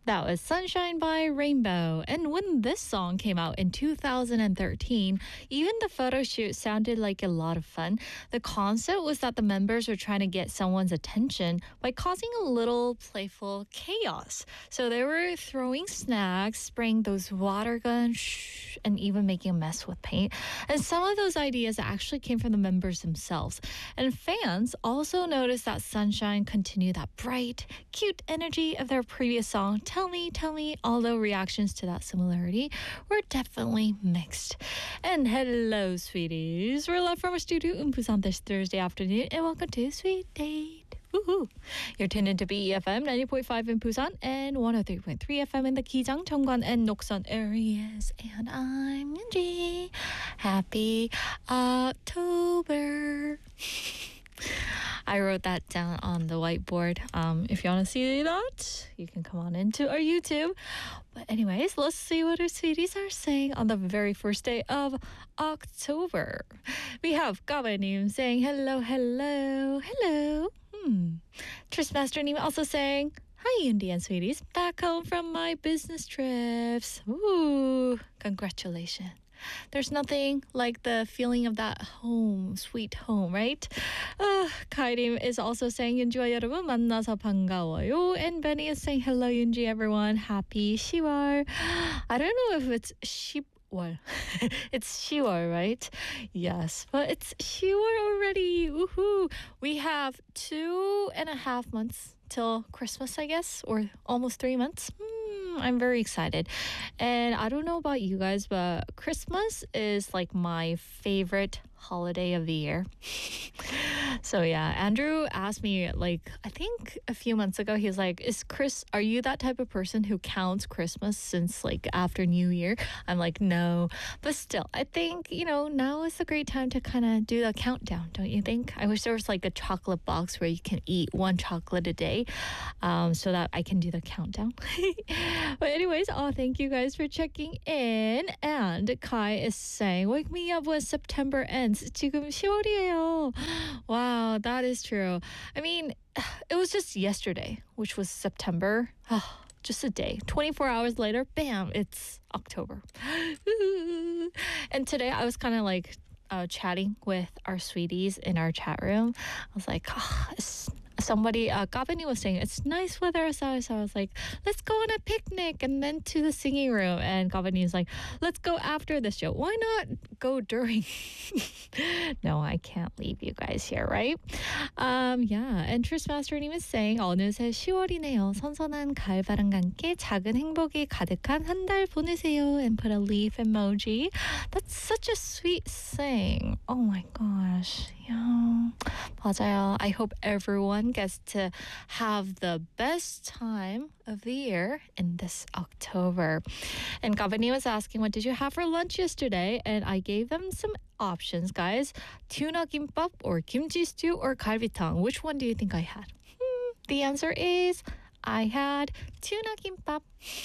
That was Sunshine by Rainbow. And when this song came out in 2013, even the photo shoot sounded like a lot of fun. The concept was that the members were trying to get someone's attention by causing a little playful chaos. So they were throwing snacks, spraying those water guns, and even making a mess with paint. And some of those ideas actually came from the members themselves. And fans also noticed that Sunshine continued that bright, cute energy of their previous song, Tell Me, although reactions to that similarity were definitely mixed. And hello, sweeties. We're live from our studio in Busan this Thursday afternoon, and welcome to Sweet Date. Woohoo! You're tuned into BEFM 90.5 in Busan and 103.3 FM in the Gijang, Cheongwan, and Noksan areas. And I'm Yunji. Happy October. I wrote that down on the whiteboard. If you want to see that, you can come on into our YouTube. But anyways, let's see what our sweeties are saying on the very first day of October. We have Gabanim saying hello. Tristmaster님 also saying, hi, Yundi and sweeties. Back home from my business trips. Ooh, congratulations. There's nothing like the feeling of that home, sweet home, right? Kairim is also saying, 윤지와 여러분 만나서 반가워요. And Benny is saying, hello, Yunji, everyone. Happy 10월. I don't know if it's 10월. It's 10월, right? Yes, but it's 10월 already. Woohoo! We have 2.5 months till Christmas, I guess, or almost 3 months. I'm very excited. And I don't know about you guys, but Christmas is like my favorite holiday of the year. So yeah, Andrew asked me, like, I think a few months ago, he was like, are you that type of person who counts Christmas since like after New Year? I'm like, no, but still, I think, now is a great time to kind of do the countdown, don't you think? I wish there was like a chocolate box where you can eat one chocolate a day, so that I can do the countdown. But anyways, thank you guys for checking in. And Kai is saying, wake me up when September ends. 지금 10월이에요. Wow, that is true. I mean, it was just yesterday, which was September. Just a day. 24 hours later, bam, it's October. And today I was kind of like chatting with our sweeties in our chat room. I was like, Gavini was saying, it's nice weather outside. So I was like, let's go on a picnic and then to the singing room. And Gavini is like, let's go after the show. Why not go during? No, I can't leave you guys here, right? Yeah. And Tristmaster님 is saying, 어느새 10월이네요. 선선한 가을바람과 함께 작은 행복이 가득한 한 달 보내세요. And put a leaf emoji. That's such a sweet saying. Oh my gosh. Yeah. 맞아요. I hope everyone gets to have the best time of the year in this October. And Gavini was asking, what did you have for lunch yesterday? And I gave them some options, guys. Tuna kimbap or kimchi stew or galbitang. Which one do you think I had? The answer is I had tuna kimbap.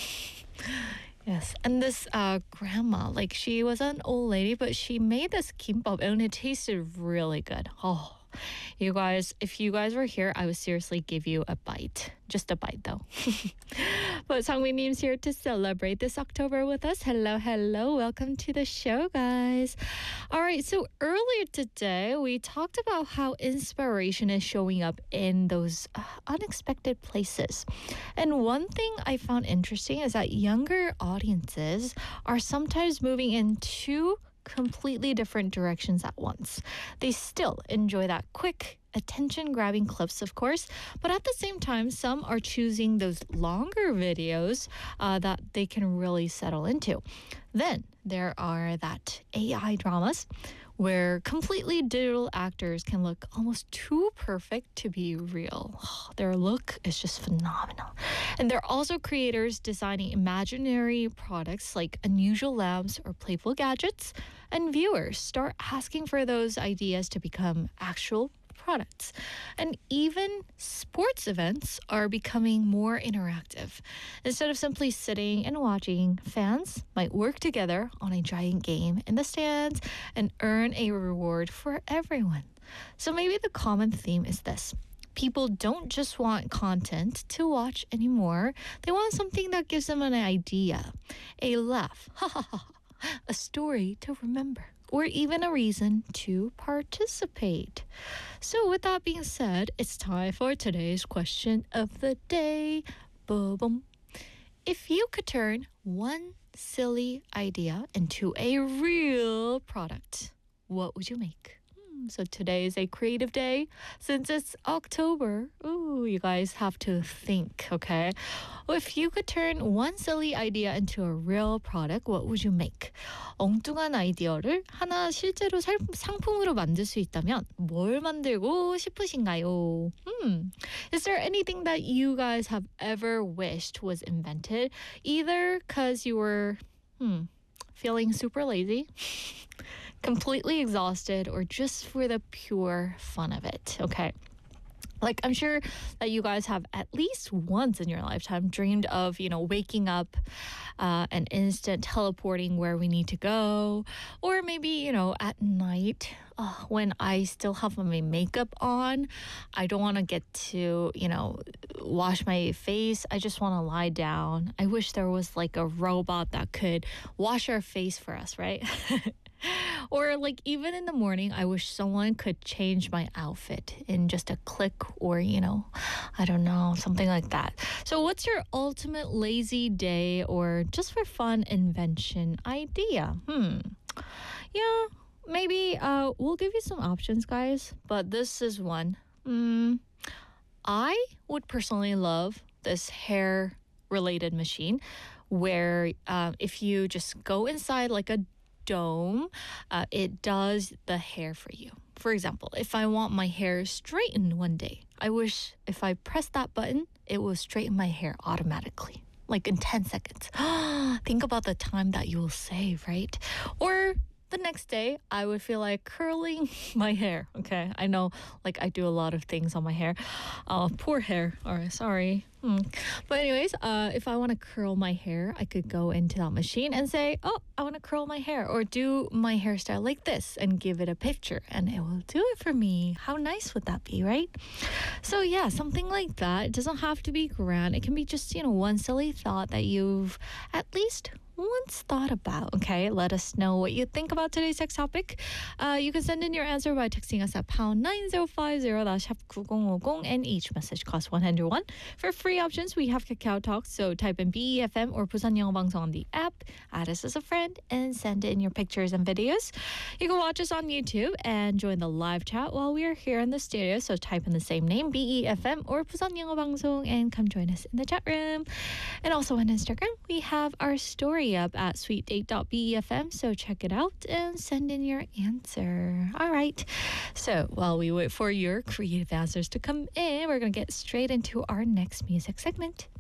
Yes, and this grandma, like she was an old lady, but she made this kimbap and it tasted really good. Oh, you guys, if you guys were here, I would seriously give you a bite. Just a bite though. But Sangmi-nim's here to celebrate this October with us. Hello. Welcome to the show, guys. All right, so earlier today, we talked about how inspiration is showing up in those unexpected places. And one thing I found interesting is that younger audiences are sometimes moving in two completely different directions at once. They still enjoy that quick, attention-grabbing clips, of course, but at the same time, some are choosing those longer videos that they can really settle into. Then there are that AI dramas where completely digital actors can look almost too perfect to be real. Their look is just phenomenal. And there are also creators designing imaginary products like unusual lamps or playful gadgets, and viewers start asking for those ideas to become actual products. And even sports events are becoming more interactive. Instead of simply sitting and watching, fans might work together on a giant game in the stands and earn a reward for everyone. So maybe the common theme is this. People don't just want content to watch anymore. They want something that gives them an idea, a laugh, ha ha ha, a story to remember, or even a reason to participate. So, with that being said, it's time for today's question of the day. Boom. If you could turn one silly idea into a real product, what would you make? So today is a creative day. Since it's October, ooh, you guys have to think, okay? If you could turn one silly idea into a real product, what would you make? 엉뚱한 아이디어를 하나 실제로 상품으로 만들 수 있다면 뭘 만들고 싶으신가요? Is there anything that you guys have ever wished was invented? Either because you were feeling super lazy, completely exhausted, or just for the pure fun of it, okay? Like, I'm sure that you guys have at least once in your lifetime dreamed of, waking up and instant teleporting where we need to go. Or maybe, at night when I still have my makeup on, I don't want to get to, wash my face. I just want to lie down. I wish there was like a robot that could wash our face for us, right? Or like even in the morning, I wish someone could change my outfit in just a click or, I don't know, something like that. So what's your ultimate lazy day or just for fun invention idea? Yeah, maybe we'll give you some options, guys, but this is one. I would personally love this hair related machine where if you just go inside like a dome, it does the hair for you. For example, if I want my hair straightened one day, I wish if I press that button, it will straighten my hair automatically, like in 10 seconds. Think about the time that you will save, right? Or the next day, I would feel like curling my hair, okay? I know, like, I do a lot of things on my hair. Poor hair. All right, sorry. But anyways, if I want to curl my hair, I could go into that machine and say, oh, I want to curl my hair or do my hairstyle like this and give it a picture and it will do it for me. How nice would that be, right? So yeah, something like that. It doesn't have to be grand. It can be just, one silly thought that you've at least once thought about. Okay, let us know what you think about today's text topic. You can send in your answer by texting us at pound 9050 #9050 and each message costs 101. For free options, we have Kakao Talk, so type in BEFM or Busan 영어 방송 on the app, add us as a friend, and send in your pictures and videos. You can watch us on YouTube and join the live chat while we are here in the studio, so type in the same name, BEFM or Busan 영어 방송, and come join us in the chat room. And also on Instagram, we have our story up at sweetdate.befm, so check it out and send in your answer. All right, so while we wait for your creative answers to come in, we're going to get straight into our next music segment.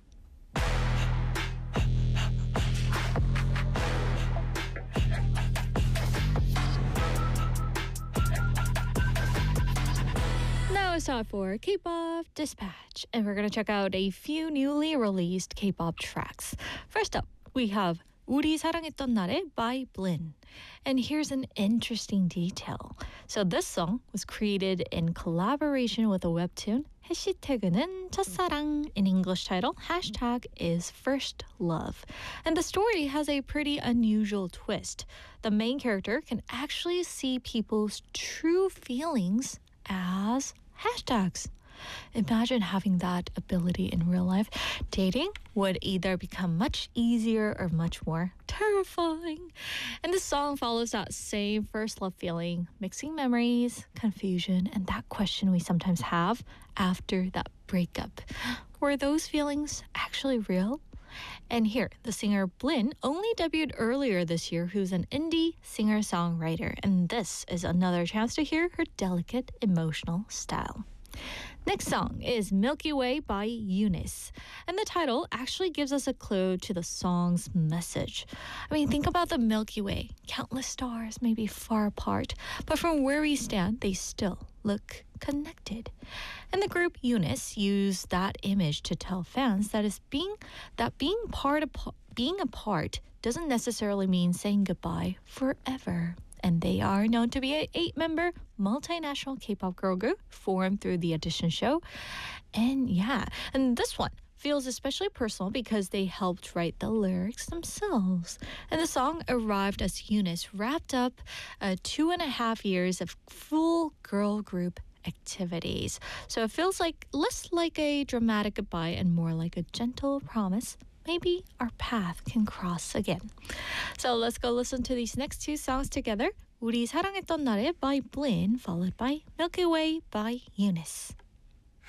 Now it's time for K-pop Dispatch, and we're going to check out a few newly released K-pop tracks. First up, we have 우리 사랑했던 날에 by Blin. And here's an interesting detail. So this song was created in collaboration with a webtoon, 해시태그는 첫사랑, in English title, hashtag is first love. And the story has a pretty unusual twist. The main character can actually see people's true feelings as hashtags. Imagine having that ability in real life. Dating would either become much easier or much more terrifying. And the song follows that same first love feeling, mixing memories, confusion, and that question we sometimes have after that breakup. Were those feelings actually real? And here, the singer Blin only debuted earlier this year, who's an indie singer-songwriter. And this is another chance to hear her delicate, emotional style. Next song is Milky Way by Eunice. And the title actually gives us a clue to the song's message. I mean, think about the Milky Way. Countless stars may be far apart, but from where we stand, they still look connected. And the group Eunice used that image to tell fans that being apart doesn't necessarily mean saying goodbye forever. and they are known to be an 8-member multinational K-pop girl group formed through the audition show. And yeah, and this one feels especially personal because they helped write the lyrics themselves. And the song arrived as Eunice wrapped up 2.5 years of full girl group activities. So it feels like less like a dramatic goodbye and more like a gentle promise. Maybe our path can cross again. So let's go listen to these next two songs together. 우리 사랑했던 날에 by Blin, followed by Milky Way by Eunice.